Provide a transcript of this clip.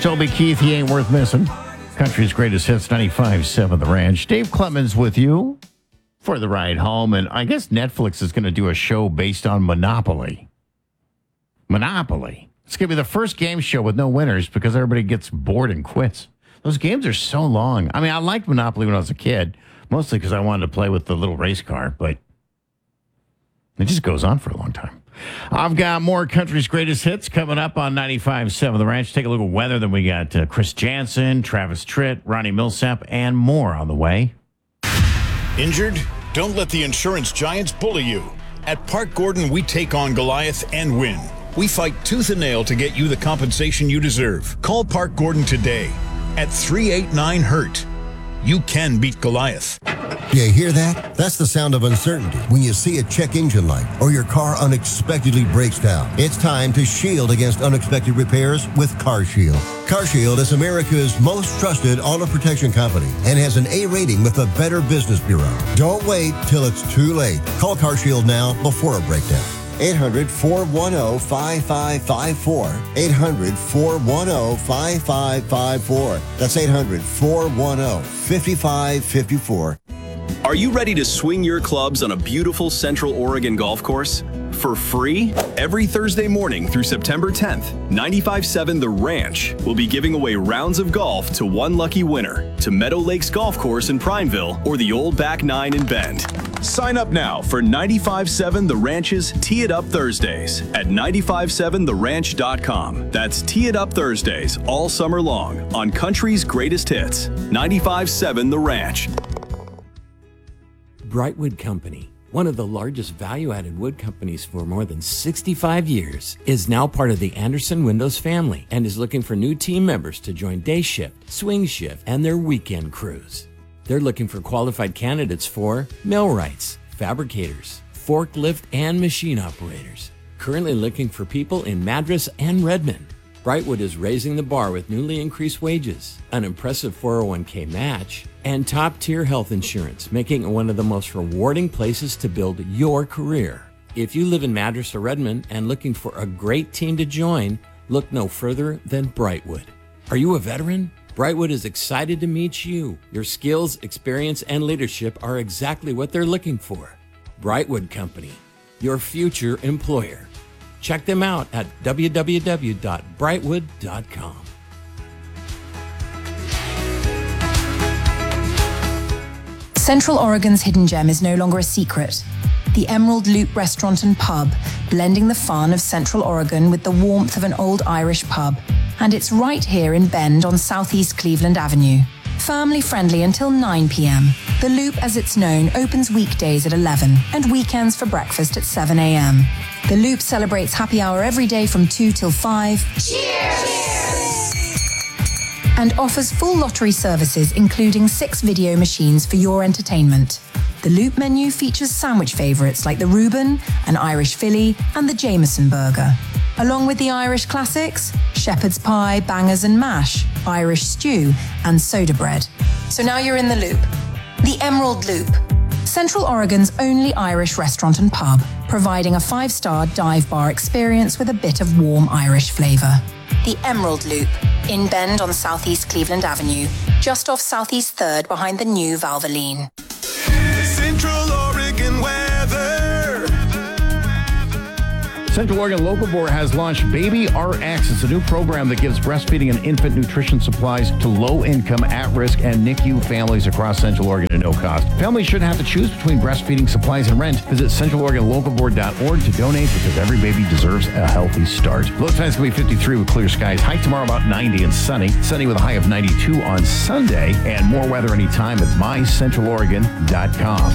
Toby Keith, he ain't worth missing. Country's greatest hits, 95.7 The Ranch. Dave Clemens with you for the ride home. And I guess Netflix is going to do a show based on Monopoly. Monopoly. It's going to be the first game show with no winners because everybody gets bored and quits. Those games are so long. I mean, I liked Monopoly when I was a kid, mostly because I wanted to play with the little race car, but it just goes on for a long time. I've got more country's greatest hits coming up on 95.7 The Ranch. Take a look at weather. Then we got Chris Jansen, Travis Tritt, Ronnie Millsap, and more on the way. Injured? Don't let the insurance giants bully you. At Park Gordon, we take on Goliath and win. We fight tooth and nail to get you the compensation you deserve. Call Park Gordon today at 389-HURT. You can beat Goliath. You hear that? That's the sound of uncertainty when you see a check engine light or your car unexpectedly breaks down. It's time to shield against unexpected repairs with CarShield. CarShield is America's most trusted auto protection company and has an A rating with the Better Business Bureau. Don't wait till it's too late. Call CarShield now before a breakdown. 800-410-5554. 800-410-5554. That's 800-410-5554. Are you ready to swing your clubs on a beautiful Central Oregon golf course? For free? Every Thursday morning through September 10th, 95.7 The Ranch will be giving away rounds of golf to one lucky winner to Meadow Lakes Golf Course in Prineville or the Old Back Nine in Bend. Sign up now for 95.7 The Ranch's Tee It Up Thursdays at 957theranch.com. That's Tee It Up Thursdays all summer long on Country's Greatest Hits. 95.7 The Ranch. Brightwood Company, one of the largest value-added wood companies for more than 65 years, is now part of the Anderson Windows family and is looking for new team members to join day shift, swing shift, and their weekend crews. They're looking for qualified candidates for millwrights, fabricators, forklift, and machine operators. Currently looking for people in Madras and Redmond. Brightwood is raising the bar with newly increased wages, an impressive 401k match, and top-tier health insurance, making it one of the most rewarding places to build your career. If you live in Madras or Redmond and looking for a great team to join, look no further than Brightwood. Are you a veteran? Brightwood is excited to meet you. Your skills, experience, and leadership are exactly what they're looking for. Brightwood Company, your future employer. Check them out at www.brightwood.com. Central Oregon's hidden gem is no longer a secret. The Emerald Loop Restaurant and Pub, blending the fun of Central Oregon with the warmth of an old Irish pub. And it's right here in Bend on Southeast Cleveland Avenue. Family friendly until 9 p.m. The Loop, as it's known, opens weekdays at 11 and weekends for breakfast at 7 a.m. The Loop celebrates happy hour every day from 2 till 5. Cheers! And offers full lottery services, including 6 video machines for your entertainment. The Loop menu features sandwich favorites like the Reuben, an Irish Philly, and the Jameson burger. Along with the Irish classics, shepherd's pie, bangers and mash, Irish stew, and soda bread. So now you're in the Loop. The Emerald Loop, Central Oregon's only Irish restaurant and pub, providing a 5-star dive bar experience with a bit of warm Irish flavor. The Emerald Loop, in Bend on Southeast Cleveland Avenue, just off Southeast 3rd behind the new Valvoline. Central Oregon weather. Central Oregon Local Board has launched Baby RX. It's a new program that gives breastfeeding and infant nutrition supplies to low-income, at-risk, and NICU families across Central Oregon at no cost. Families shouldn't have to choose between breastfeeding supplies and rent. Visit CentralOregonLocalBoard.org to donate because every baby deserves a healthy start. Low tonight's going to be 53 with clear skies. High tomorrow about 90 and sunny. Sunny with a high of 92 on Sunday. And more weather anytime at MyCentralOregon.com.